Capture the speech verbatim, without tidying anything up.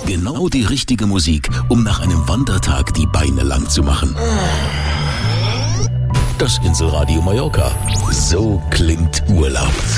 Genau die richtige Musik, um nach einem Wandertag die Beine lang zu machen. Das Inselradio Mallorca. So klingt Urlaub.